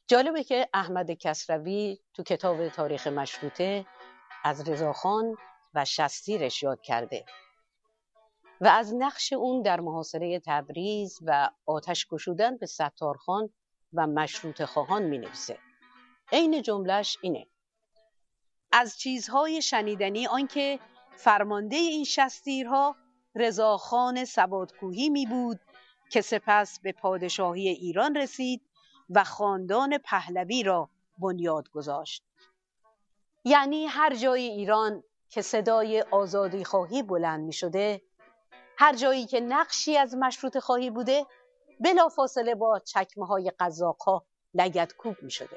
جالبه که احمد کسروی تو کتاب تاریخ مشروطه از رضاخان و شستیرش یاد کرده و از نقش اون در محاصره تبریز و آتش گشودن به ستارخان و مشروطه خواهان می نویسه. عین جملهش اینه: از چیزهای شنیدنی آنکه فرمانده این شستیرها رضاخان سوادکوهی می بود که سپس به پادشاهی ایران رسید و خاندان پهلوی را بنیاد گذاشت. یعنی هر جای ایران که صدای آزادی خواهی بلند می شده، هر جایی که نقشی از مشروطه خواهی بوده، بلافاصله با چکمه های قزاق‌ها لگدکوب می شده.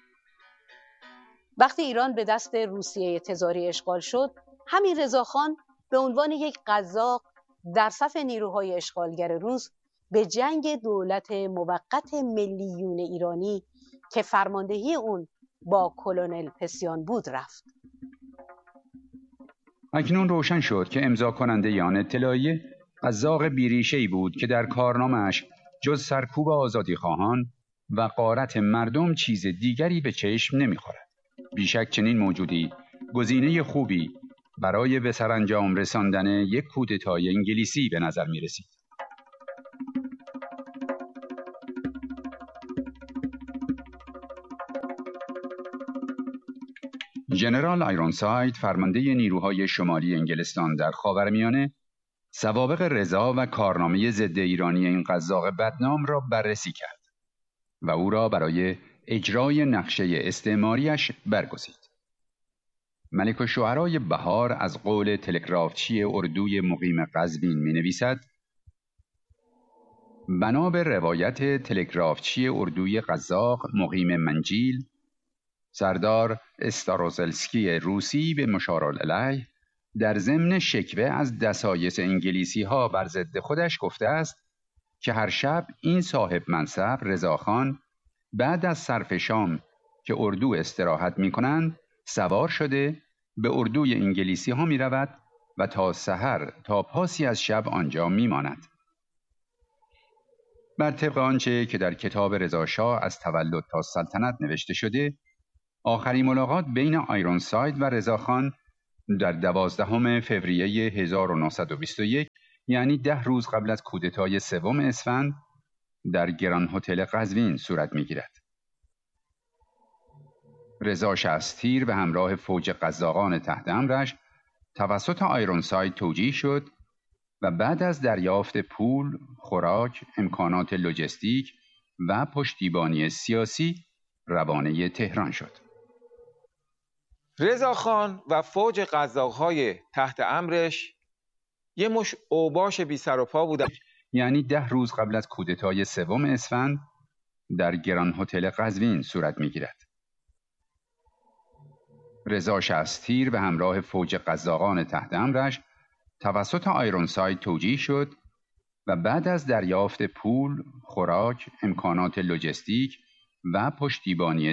وقتی ایران به دست روسیه تزاری اشغال شد، همین رضاخان به عنوان یک قزاق در صف نیروهای اشغالگر روس به جنگ دولت موقت ملیون ایرانی که فرماندهی اون با کلونل پسیان بود رفت. اکنون روشن شد که امضا کننده آن اطلاعیه قزاق بیریشه‌ای بود که در کارنامه‌اش جز سرکوب آزادی خواهان و غارت مردم چیز دیگری به چشم نمی‌خورد. بیشک چنین موجودی گزینه خوبی برای به سرانجام رساندن یک کودتای انگلیسی به نظر می‌رسید. ژنرال آیرونساید، فرمانده نیروهای شمالی انگلستان در خاورمیانه، سوابق رضا و کارنامه ضد ایرانی این قزاق بدنام را بررسی کرد و او را برای اجرای نقشه استعماریش برگزید. ملک الشعرای بهار از قول تلگرافچی اردوی مقیم قزوین می نویسد: بنا به روایت تلگرافچی اردوی قزاق مقیم منجیل، سردار استاروزلسکی روسی به مشارالعلیه در ضمن شکوه از دسایس انگلیسی ها بر ضد خودش گفته است که هر شب این صاحب منصب رضاخان بعد از صرف شام که اردو استراحت می کنند سوار شده به اردوی انگلیسی ها می رود و تا سحر تا پاسی از شب آنجا می ماند. بر طبق آنچه که در کتاب رضاشاه از تولد تا سلطنت نوشته شده، آخرین ملاقات بین آیرونساید و رضاخان در 12 فوریه 1921 یعنی 10 روز قبل از کودتای 3 اسفند در گران هتل قزوین صورت می‌گیرد. رضا شصتیر به همراه فوج قزاقان تحت امرش توسط آیرونساید توجیه شد و بعد از دریافت پول، خوراک، امکانات لوجستیک و پشتیبانی سیاسی روانه تهران شد. رضاخان و فوج قزاق‌های تحت امرش یه مش اوباش بی سر و پا بودن. یعنی 10 روز قبل از کودتای 3 اسفند در گران هتل قزوین صورت می‌گیرد. رضا شصتیر به همراه فوج قزاقان تحت امرش توسط آیرونساید توجیه شد و بعد از دریافت پول، خوراک، امکانات لوجستیک و پشتیبانی